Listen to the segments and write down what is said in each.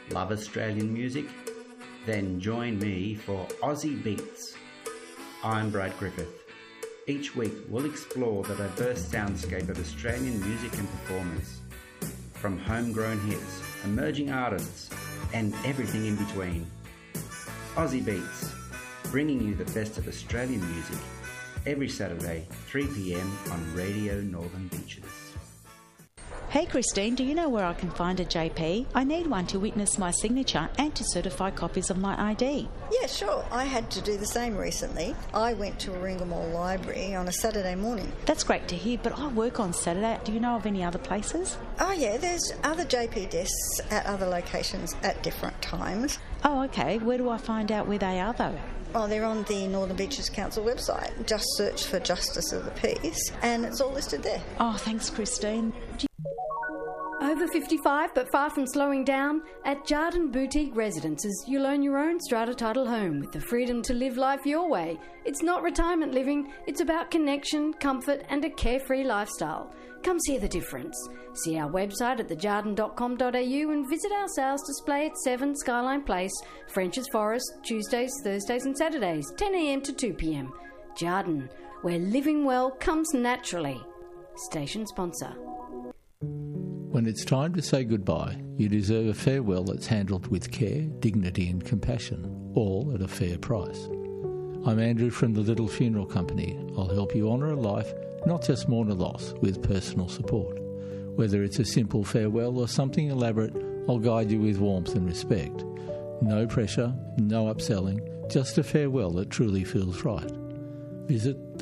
Love Australian music? Then join me for Aussie Beats. I'm Brad Griffith. Each week we'll explore the diverse soundscape of Australian music and performance. From homegrown hits, emerging artists, and everything in between. Aussie Beats, bringing you the best of Australian music every Saturday, 3 p.m. on Radio Northern Beaches. Hey Christine, do you know where I can find a JP? I need one to witness my signature and to certify copies of my ID. Yeah, sure. I had to do the same recently. I went to Warringah Mall Library on a Saturday morning. That's great to hear, but I work on Saturday. Do you know of any other places? Oh yeah, there's other JP desks at other locations at different times. Oh, okay. Where do I find out where they are though? Oh, they're on the Northern Beaches Council website. Just search for Justice of the Peace and it's all listed there. Oh, thanks Christine. Over 55 but far from slowing down, at Jardin Boutique Residences you'll own your own strata title home with the freedom to live life your way. It's not retirement living, it's about connection, comfort and a carefree lifestyle. Come see the difference. See our website at thejardin.com.au and visit our sales display at 7 Skyline Place, French's Forest, Tuesdays, Thursdays and Saturdays, 10 a.m. to 2 p.m. Jardin, where living well comes naturally. Station sponsor. When it's time to say goodbye, you deserve a farewell that's handled with care, dignity and compassion, all at a fair price. I'm Andrew from the Little Funeral Company. I'll help you honour a life, not just mourn a loss, with personal support. Whether it's a simple farewell or something elaborate, I'll guide you with warmth and respect. No pressure, no upselling, just a farewell that truly feels right. Visit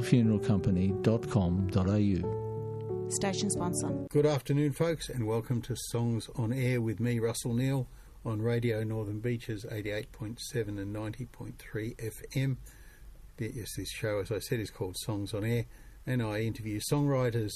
thelittlefuneralcompany.com.au. Station sponsor. Good afternoon, folks, and welcome to Songs on Air with me, Russell Neal, on Radio Northern Beaches 88.7 and 90.3 FM. Yes, this show, as I said, is called Songs on Air, and I interview songwriters,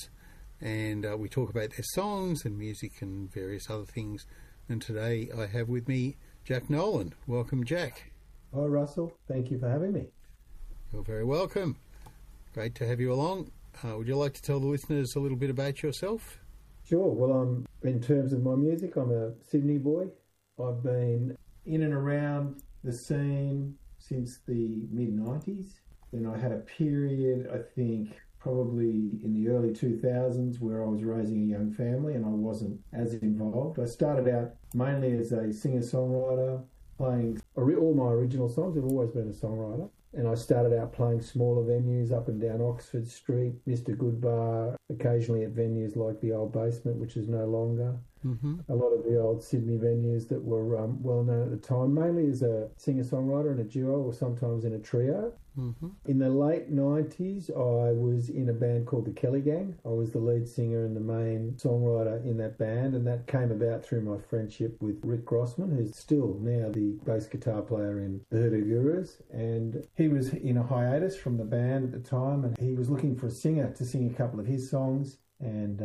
and we talk about their songs and music and various other things. And today I have with me Jack Nolan. Welcome, Jack. Hi, Russell. Thank you for having me. You're very welcome. Great to have you along. Would you like to tell the listeners a little bit about yourself? Sure. Well, in terms of my music, I'm a Sydney boy. I've been in and around the scene since the mid-90s. Then I had a period, I think, probably in the early 2000s where I was raising a young family and I wasn't as involved. I started out mainly as a singer-songwriter, playing all my original songs. I've always been a songwriter. And I started out playing smaller venues up and down Oxford Street, Mr. Goodbar, occasionally at venues like the Old Basement, which is no longer. Mm-hmm. A lot of the old Sydney venues that were well known at the time, mainly as a singer-songwriter in a duo or sometimes in a trio. Mm-hmm. In the late 90s, I was in a band called the Kelly Gang. I was the lead singer and the main songwriter in that band, and that came about through my friendship with Rick Grossman, who's still now the bass guitar player in the Hoodoo Gurus. And he was in a hiatus from the band at the time, and he was looking for a singer to sing a couple of his songs, and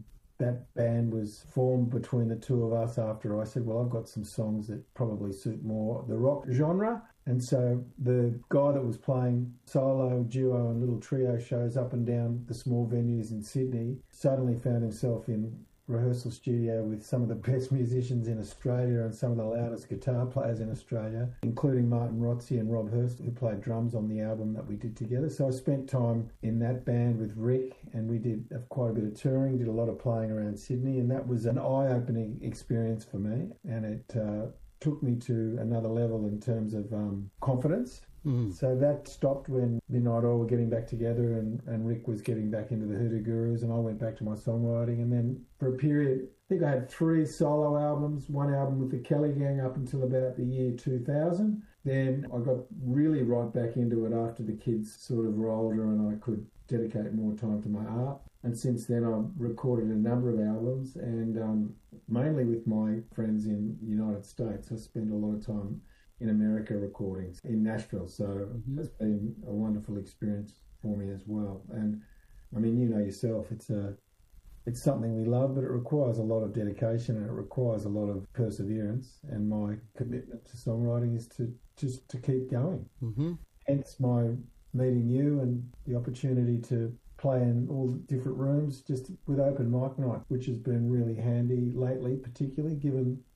that band was formed between the two of us after I said, well, I've got some songs that probably suit more the rock genre. And so the guy that was playing solo, duo and little trio shows up and down the small venues in Sydney suddenly found himself in rehearsal studio with some of the best musicians in Australia and some of the loudest guitar players in Australia, including Martin Rotzi and Rob Hurst, who played drums on the album that we did together. So I spent time in that band with Rick, and we did quite a bit of touring, did a lot of playing around Sydney, and that was an eye-opening experience for me, and it took me to another level in terms of confidence. Mm. So that stopped when Midnight Oil were getting back together and Rick was getting back into the Hoodoo Gurus, and I went back to my songwriting. And then for a period, I think I had 3 solo albums, 1 album with the Kelly Gang up until about the year 2000. Then I got really right back into it after the kids sort of were older and I could dedicate more time to my art. And since then I've recorded a number of albums, and mainly with my friends in the United States. I spend a lot of time in America recordings, in Nashville, so it's been a wonderful experience for me as well. And I mean, you know yourself, it's something we love, but it requires a lot of dedication and it requires a lot of perseverance, and my commitment to songwriting is to keep going. Mm-hmm. Hence my meeting you and the opportunity to play in all the different rooms just with open mic night, which has been really handy lately, particularly given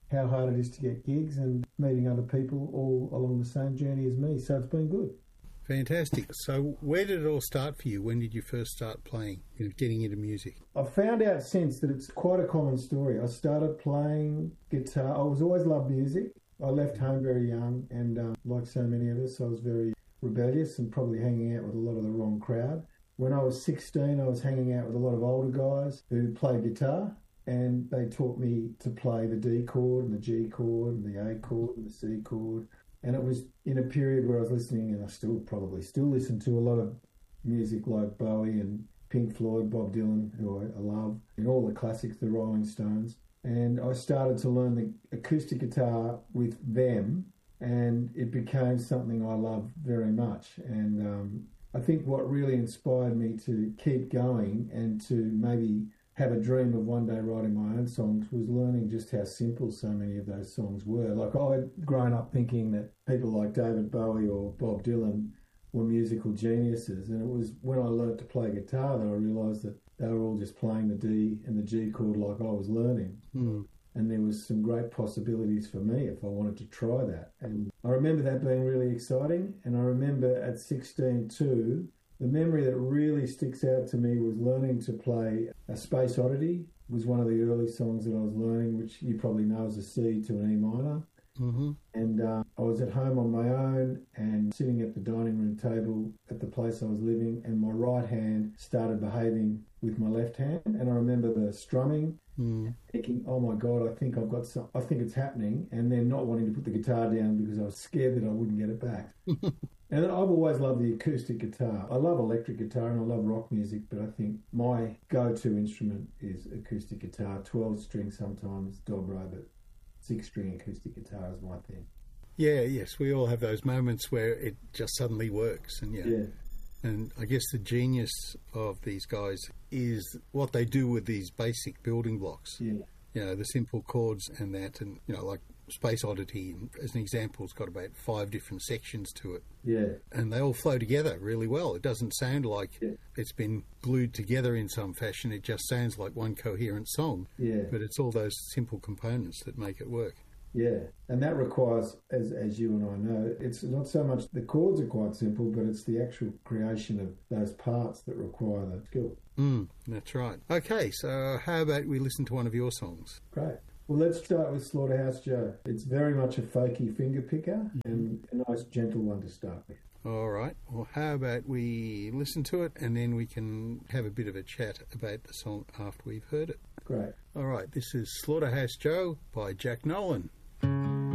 how hard it is to get gigs and meeting other people all along the same journey as me. So it's been good. Fantastic. So where did it all start for you? When did you first start playing, getting into music? I've found out since that it's quite a common story. I started playing guitar. I was always loved music. I left home very young and like so many of us, I was very rebellious and probably hanging out with a lot of the wrong crowd. When I was 16, I was hanging out with a lot of older guys who played guitar, and they taught me to play the D chord and the G chord and the A chord and the C chord. And it was in a period where I was listening, and I still listen to a lot of music like Bowie and Pink Floyd, Bob Dylan, who I love, and all the classics, the Rolling Stones. And I started to learn the acoustic guitar with them, and it became something I love very much. And I think what really inspired me to keep going and to maybe have a dream of one day writing my own songs was learning just how simple so many of those songs were. Like, I'd grown up thinking that people like David Bowie or Bob Dylan were musical geniuses, and it was when I learnt to play guitar that I realised that they were all just playing the D and the G chord like I was learning. And there was some great possibilities for me if I wanted to try that. And I remember that being really exciting, and I remember at 16 too, the memory that really sticks out to me was learning to play a Space Oddity. It was one of the early songs that I was learning, which you probably know as a C to an E minor. Mm-hmm. And I was at home on my own and sitting at the dining room table at the place I was living, and my right hand started behaving with my left hand. And I remember the strumming, thinking, oh my God, I think it's happening, and then not wanting to put the guitar down because I was scared that I wouldn't get it back. And I've always loved the acoustic guitar. I love electric guitar and I love rock music, but I think my go-to instrument is acoustic guitar, 12-string sometimes, dobro, but 6-string acoustic guitar is my thing. Yeah, yes, we all have those moments where it just suddenly works. And yeah. And I guess the genius of these guys is what they do with these basic building blocks. Yeah. You know, the simple chords and that, and, you know, like Space Oddity, as an example, it's got about 5 different sections to it. Yeah. And they all flow together really well. It doesn't sound like it's been glued together in some fashion. It just sounds like one coherent song. Yeah. But it's all those simple components that make it work. Yeah, and that requires, as you and I know, it's not so much the chords are quite simple, but it's the actual creation of those parts that require that skill. That's right. Okay, so how about we listen to one of your songs? Great. Well, let's start with Slaughterhouse Joe. It's very much a folky finger picker and a nice gentle one to start with. All right. Well, how about we listen to it and then we can have a bit of a chat about the song after we've heard it. Great. All right. This is Slaughterhouse Joe by Jack Nolan.